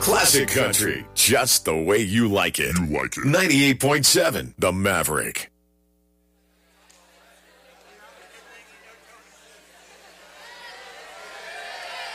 Classic country, just the way you like it. 98.7 The Maverick.